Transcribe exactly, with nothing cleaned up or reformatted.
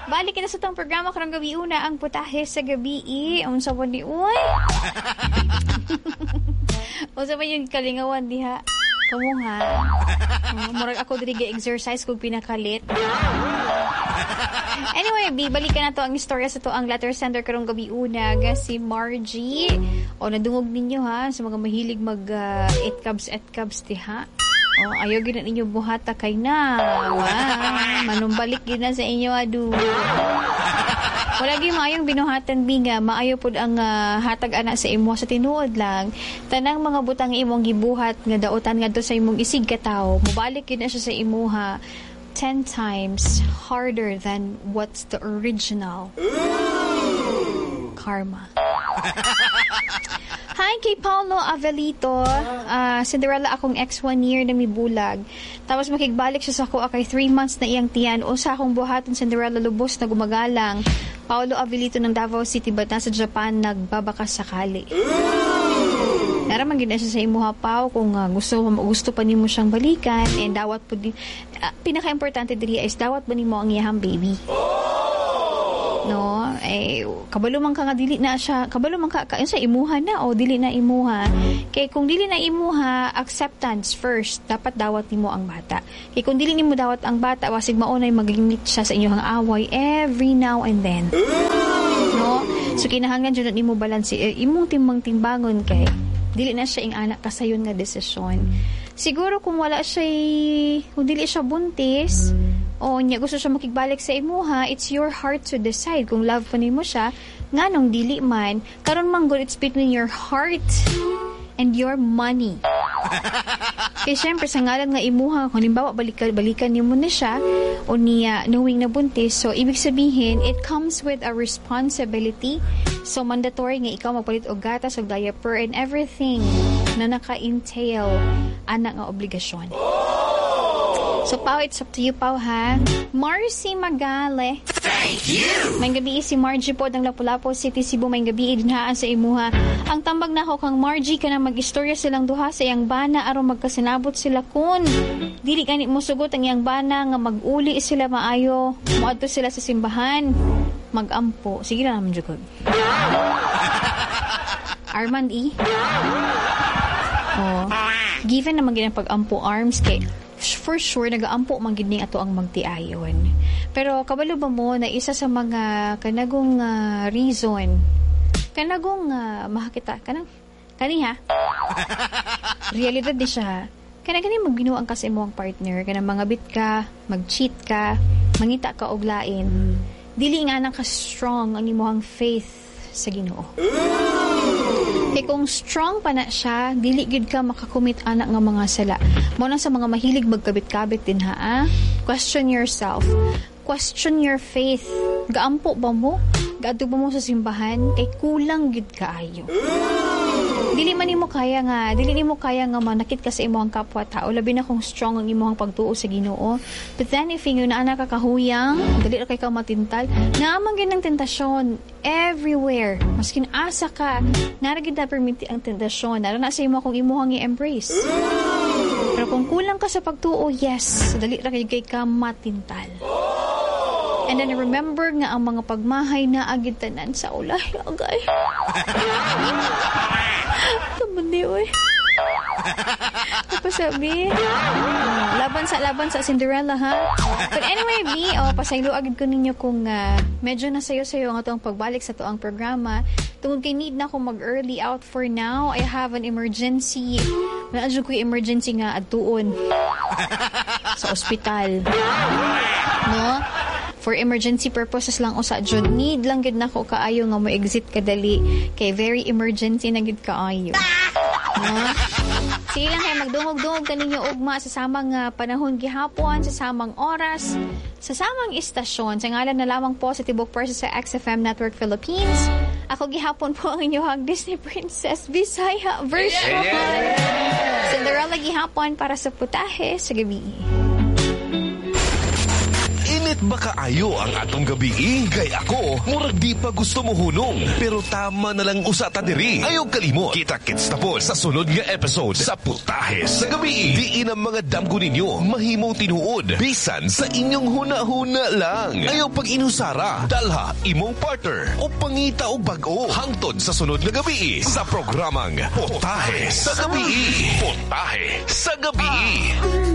Balik na sa itong programa karong gabi una ang putahe sa gabi. Unsa po di uy? Unsa pa yung kalingawan diha? Kamu ha? Oh, murag ako diri ga-exercise kung pinakalit. Anyway, bibalikan na to ang istorya sa to ang letter sender karong gabi una ga si Margie. O nadungog ninyo ha sa mga mahilig mag uh, eight cubs eight cubs diha. Oh, ayaw gina ninyo buhata kay na. Wow, manumbalik gina sa inyo adu. Wala gyud maayong binuhatan binga, maayo pud ang uh, hatag ana sa imo sa tinuod lang. Tanang mga butang imong gibuhat nga daotan ngadto sa imong isig ka tawo, mobalik gyud na siya sa imuha ten times harder than what's the original karma. Hi kay Paulo Avelito. Uh, Cinderella akong ex one year na mibulag. Tapos makigbalik siya sa ako kay three months na iyang tiyan. O sa akong buhaton Cinderella lubos na gumagalang. Paulo Avelito ng Davao City but nasa Japan nagbabakas sakali. Naraman gina siya sa imuha Pao kung uh, gusto gusto pa nimo siyang balikan and dawat po din uh, pinaka-importante diri is dawat ba nimo ang iyang baby. No, eh kabalo man ka nga dili na siya, kabalo man ka kain sa imuha na o dili na imuha. Kay kung dili na imuha, acceptance first, dapat dawat nimo ang bata. Kay kung dili nimo dawat ang bata, wasig maunay maglimit siya sa inyong away every now and then. No, so kinahanglan jud nimo balance eh, imong timbang-timbangon kay dili na siya ing anak kasayon nga desisyon. Siguro kung wala siya, kung dili siya buntis, o niya gusto siya makigbalik sa imuha, it's your heart to decide kung love pa nimo siya, nganong dili man, karon man good, it's between your heart and your money. Kaya syempre, sa ngalan nga imuha, kung halimbawa balikan, balikan niyo na siya, o niya knowing na buntis, so ibig sabihin, it comes with a responsibility. So mandatory nga ikaw magpalit og gatas, og diaper, and everything na naka-entail anak nga obligasyon. So, Pao, it's up to you, Pao, ha? Marcy Magale. Thank you! May gabi si Margie po ng Lapu-Lapu City, Cebu. May gabi dinhaan sa imuha. Ang tambag na ako kang Margie ka na mag-istorya silang duha sa iyang bana aron magkasinabot sila kun. Dili ganit mo sugot ang iyang bana nga mag-uli sila maayo. Muadto sila sa simbahan. Mag-ampo. Sige na naman, Jukod. Armand E. Oh. Given na magiging pag-ampo arms kay for sure, nag-aampo man gid ning ato ang magtiayon. Pero kabalo ba mo na isa sa mga kanagong uh, reason, kanagong uh, makakita, kanang, kani ha? Realidad di siya. Kanang-kani magbinuang ka sa imong partner, kanang mangabit ka, mag-cheat ka, mangita ka og lain. Dili nga nang ka-strong ang imong faith sa Ginoo. Kaya kung strong pa na siya, dili gid ka makakumit anak nga mga sala. Mo na sa mga mahilig magkabit-kabit din ha. Ah? Question yourself. Question your faith. Gaampo ba mo? Gaadto ba mo sa simbahan? Kay kulang gid kaayo. Dili man nimo kaya nga, dili nimo kaya nga manakit ka sa imong kapwa tao, labi na kung strong ang imong pagtuo sa Ginoo. But then if ingon na ana ka kahuyang, dili ra kay ka matintal, naamang gid ng tentasyon everywhere. Maskin asa ka, nara gid na permit ang tentasyon, nara na sa imo kung imong i-embrace. Pero kung kulang ka sa pagtuo, yes, dili ra kay kay ka matintal. And then remember nga ang mga pagmahay na agid tanan sa ulay agay. Tabandi oy. Apa sabi? Laban sa laban sa Cinderella ha. But anyway, B, oh, pasaylo agad ko ninyo kung uh, medyo nasayo-sayo ang atong pagbalik sa toang programa. Tungod kay need na ako mag-early out for now. I have an emergency. Naadyo ko yung emergency nga adtuon sa ospital. No? For emergency purposes lang o sa jud need lang gid nako kaayo nga mo exit kadali kay very emergency na gid kaayo. No? Sige lang kayo magdungog-dungog kaninyo ugma sa samang uh, panahon gihapon, sa samang oras, sa samang istasyon. Sa ngalan na lamang po sa Tibok Persa sa X F M Network Philippines. Ako gihapon po ang inyong Disney Princess Bisaya version. Yeah. Cinderella gihapon para sa putahe sa gabi. Init baka ayo ang atong gabi. Kay ako, murag di pa gusto mo hunong. Pero tama na lang usata diri. Ayaw kalimot. Kita-kits tapos sa sunod nga episode sa Putahe sa Gabi. Diin ang mga damgo ninyo mahimong tinuod. Bisan sa inyong huna-huna lang. Ayaw pag inusara. Dalha imong partner o pangita o bag-o. Hangtod sa sunod nga gabi sa programang Putahe sa Gabi. Putahe sa Gabi.